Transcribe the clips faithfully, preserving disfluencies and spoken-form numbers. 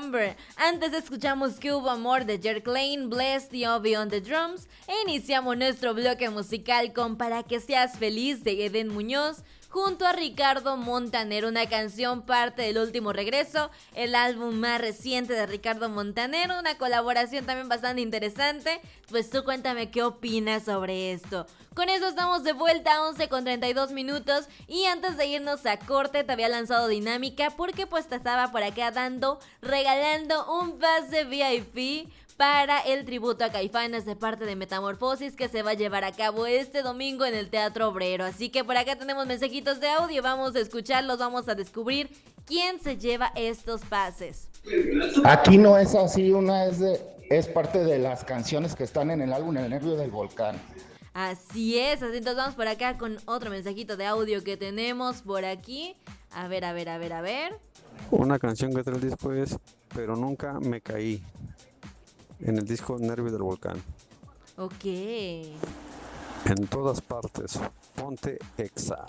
Number. Antes escuchamos Que Hubo Amor de Jerk Lane, Bless the Obi on the drums. E iniciamos nuestro bloque musical con Para que seas feliz de Eden Muñoz, junto a Ricardo Montaner, una canción parte del Último Regreso, el álbum más reciente de Ricardo Montaner, una colaboración también bastante interesante. Pues tú cuéntame qué opinas sobre esto. Con eso estamos de vuelta a once con treinta y dos minutos, y antes de irnos a corte te había lanzado dinámica porque pues te estaba por acá dando, regalando un pase V I P para el tributo a Caifanes de parte de Metamorfosis, que se va a llevar a cabo este domingo en el Teatro Obrero. Así que por acá tenemos mensajitos de audio, vamos a escucharlos, vamos a descubrir quién se lleva estos pases. Aquí no es así, una es, de, es parte de las canciones que están en el álbum El Nervio del Volcán. Así es, así entonces vamos por acá con otro mensajito de audio que tenemos por aquí. A ver, a ver, a ver, a ver. Una canción que trae el disco es Pero Nunca Me Caí, en el disco Nervio del Volcán. Ok. En todas partes, ponte Exa.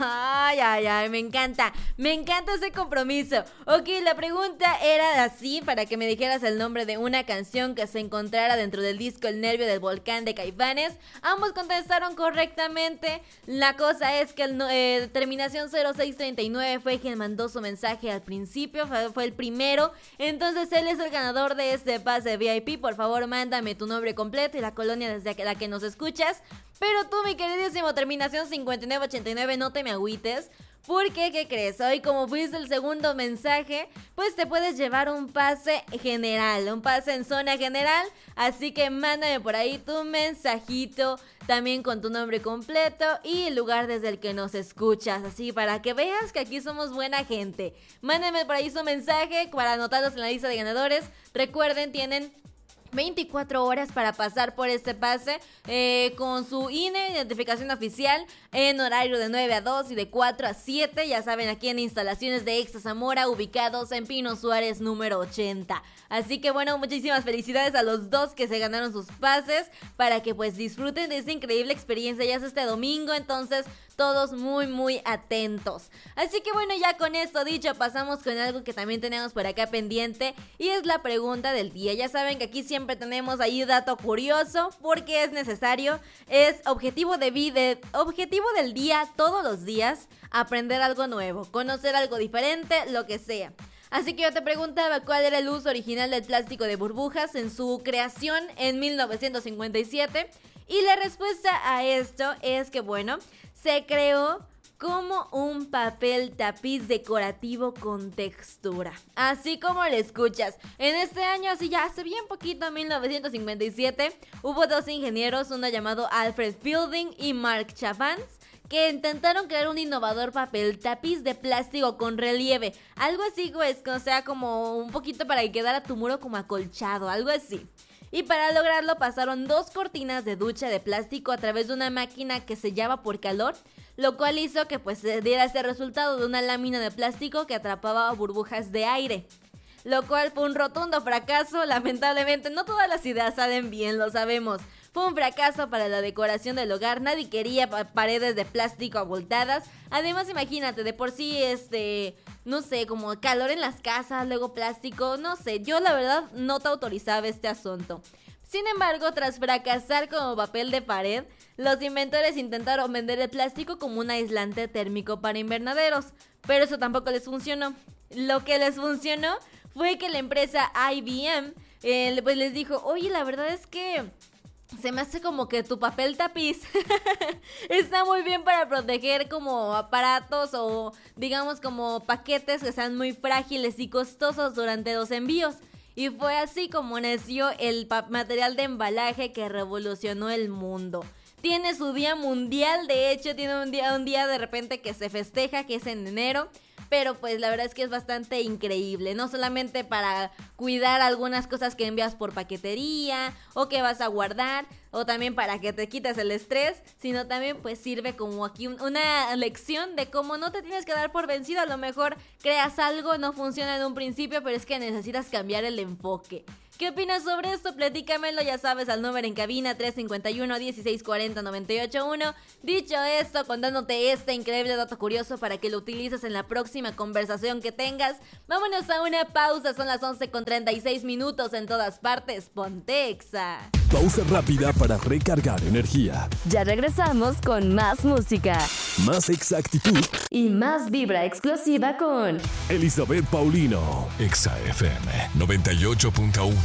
Ay, ay, ay, me encanta, me encanta ese compromiso. Ok, la pregunta era así, para que me dijeras el nombre de una canción que se encontrara dentro del disco El Nervio del Volcán de Caifanes. Ambos contestaron correctamente. La cosa es que el eh, terminación cero seis treinta y nueve fue quien mandó su mensaje al principio, fue, fue el primero. Entonces él es el ganador de este pase V I P. Por favor, mándame tu nombre completo y la colonia desde la que nos escuchas. Pero tú, mi queridísimo terminación cincuenta y nueve ochenta y nueve, no te me agüites, porque, ¿qué crees? Hoy, como fuiste el segundo mensaje, pues te puedes llevar un pase general, un pase en zona general. Así que mándame por ahí tu mensajito, también con tu nombre completo y el lugar desde el que nos escuchas, así para que veas que aquí somos buena gente. Mándame por ahí su mensaje para anotarlos en la lista de ganadores. Recuerden, tienen veinticuatro horas para pasar por este pase eh, con su I N E, identificación oficial, en horario de nueve a dos y de cuatro a siete, ya saben, aquí en instalaciones de Exa Zamora, ubicados en Pino Suárez número ochenta. Así que bueno, muchísimas felicidades a los dos que se ganaron sus pases, para que pues disfruten de esta increíble experiencia. Ya es este domingo, entonces todos muy muy atentos. Así que bueno, ya con esto dicho, pasamos con algo que también tenemos por acá pendiente, y es la pregunta del día. Ya saben que aquí siempre tenemos ahí dato curioso, porque es necesario, es objetivo de vida, objetivo del día, todos los días, aprender algo nuevo, conocer algo diferente, lo que sea. Así que yo te preguntaba cuál era el uso original del plástico de burbujas en su creación en mil novecientos cincuenta y siete, y la respuesta a esto es que bueno, se creó como un papel tapiz decorativo con textura, así como lo escuchas. En este año, así ya hace bien poquito, mil novecientos cincuenta y siete, hubo dos ingenieros, uno llamado Alfred Fielding y Mark Chavans, que intentaron crear un innovador papel tapiz de plástico con relieve, algo así, pues, o sea, como un poquito para que quedara tu muro como acolchado, algo así. Y para lograrlo pasaron dos cortinas de ducha de plástico a través de una máquina que sellaba por calor, lo cual hizo que pues se diera ese resultado de una lámina de plástico que atrapaba burbujas de aire, lo cual fue un rotundo fracaso. Lamentablemente no todas las ideas salen bien, lo sabemos. Fue un fracaso para la decoración del hogar, nadie quería paredes de plástico abultadas. Además, imagínate, de por sí, este, no sé, como calor en las casas, luego plástico, no sé, yo la verdad no te autorizaba este asunto. Sin embargo, tras fracasar como papel de pared, los inventores intentaron vender el plástico como un aislante térmico para invernaderos, pero eso tampoco les funcionó. Lo que les funcionó fue que la empresa I B M eh, pues les dijo, oye, la verdad es que se me hace como que tu papel tapiz está muy bien para proteger como aparatos o digamos como paquetes que sean muy frágiles y costosos durante los envíos. Y fue así como nació el material de embalaje que revolucionó el mundo. Tiene su día mundial, de hecho tiene un día, un día de repente que se festeja, que es en enero. Pero pues la verdad es que es bastante increíble, no solamente para cuidar algunas cosas que envías por paquetería o que vas a guardar, o también para que te quites el estrés, sino también pues sirve como aquí un, una lección de cómo no te tienes que dar por vencido. A lo mejor creas algo, no funciona en un principio, pero es que necesitas cambiar el enfoque. ¿Qué opinas sobre esto? Platícamelo, ya sabes, al número en cabina tres cinco uno, dieciséis cuarenta, noventa y ocho uno. Dicho esto, contándote este increíble dato curioso para que lo utilices en la próxima conversación que tengas, vámonos a una pausa, son las once con treinta y seis minutos en todas partes, ponte Exa. Pausa rápida para recargar energía. Ya regresamos con más música, Más exactitud y más vibra explosiva con Elizabeth Paulino. Exa F M noventa y ocho punto uno.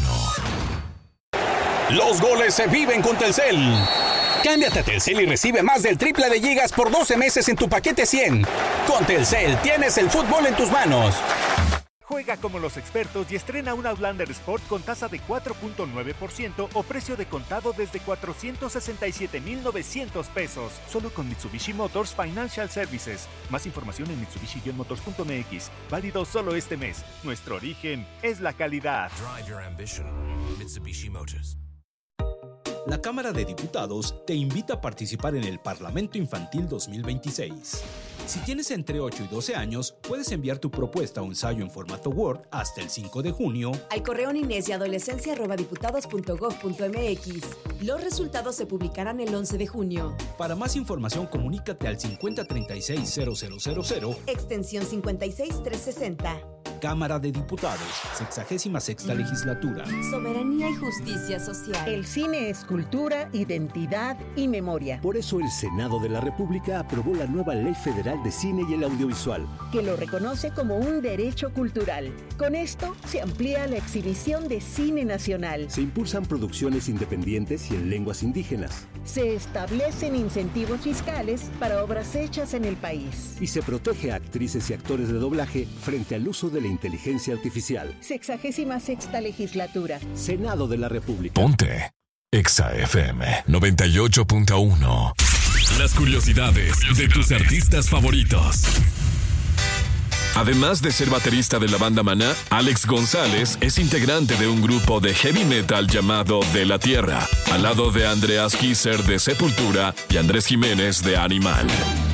Los goles se viven con Telcel. Cámbiate a Telcel y recibe más del triple de gigas por doce meses en tu paquete cien. Con Telcel tienes el fútbol en tus manos. Juega como los expertos y estrena un Outlander Sport con tasa de cuatro punto nueve por ciento o precio de contado desde cuatrocientos sesenta y siete mil novecientos pesos. Solo con Mitsubishi Motors Financial Services. Más información en mitsubishi motors punto m x. Válido solo este mes. Nuestro origen es la calidad. Drive your ambition. Mitsubishi Motors. La Cámara de Diputados te invita a participar en el Parlamento Infantil dos mil veintiséis. Si tienes entre ocho y doce años, puedes enviar tu propuesta o ensayo en formato Word hasta el cinco de junio al correo niñez y adolescencia arroba diputados punto gob punto m x. Los resultados se publicarán el once de junio. Para más información, comunícate al cincuenta treinta y seis cero cero cero cero, extensión cincuenta y seis trescientos sesenta. Cámara de Diputados, sexagésima sexta legislatura. Soberanía y justicia social. El cine es cultura, identidad y memoria. Por eso el Senado de la República aprobó la nueva Ley Federal de Cine y el Audiovisual, que lo reconoce como un derecho cultural. Con esto se amplía la exhibición de cine nacional. Se impulsan producciones independientes y en lenguas indígenas. Se establecen incentivos fiscales para obras hechas en el país. Y se protege a actrices y actores de doblaje frente al uso de la inteligencia artificial. Sexagésima sexta legislatura. Senado de la República. Ponte Exa F M noventa y ocho punto uno. Las curiosidades de tus artistas favoritos. Además de ser baterista de la banda Maná, Alex González es integrante de un grupo de heavy metal llamado De la Tierra, al lado de Andreas Kisser de Sepultura y Andrés Jiménez de Animal.